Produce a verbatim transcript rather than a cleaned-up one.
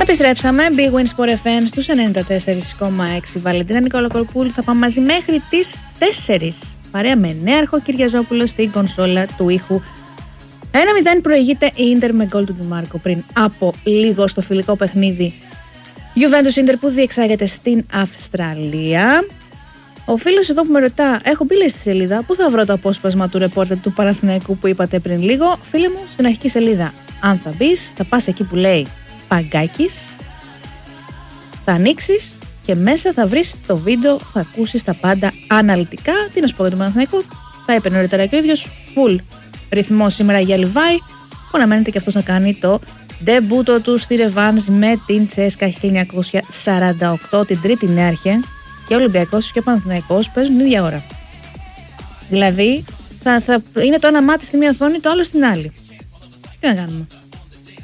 Επιστρέψαμε. Big Win Sport εφ εμ στους ενενήντα τέσσερα κόμμα έξι. Βαλεντίνα Νικολακοπούλου, θα πάμε μαζί μέχρι τις τέσσερις. Παρέα με Νέαρχο Κυριαζόπουλο στην κονσόλα του ήχου. ένα μηδέν προηγείται η Ίντερ με γκολ του Ντιμάρκο πριν από λίγο στο φιλικό παιχνίδι Juventus Ίντερ που διεξάγεται στην Αυστραλία. Ο φίλος εδώ που με ρωτά, έχω μπει λέει στη σελίδα, πού θα βρω το απόσπασμα του ρεπόρτερ του Παναθηναϊκού που είπατε πριν λίγο. Φίλε μου, στην αρχική σελίδα. Αν θα μπεις, θα πας εκεί που λέει Παγκάκης, θα ανοίξεις και μέσα θα βρεις το βίντεο, θα ακούσεις τα πάντα αναλυτικά. Τι να σου πω για τον Παναθηναϊκό, θα είπε νωρίτερα και ο ίδιος, full ρυθμό σήμερα για Λιβάη, που αναμένεται και αυτός να κάνει το ντεμπούτο του στη ρεβάνς με την Τσέσκα χίλια εννιακόσια σαράντα οκτώ, την τρίτη νέαρχε, και ο Ολυμπιακός και ο Παναθηναϊκός παίζουν την ίδια ώρα. Δηλαδή θα, θα είναι το ένα μάτι στη μία οθόνη, το άλλο στην άλλη. Τι να κάνουμε.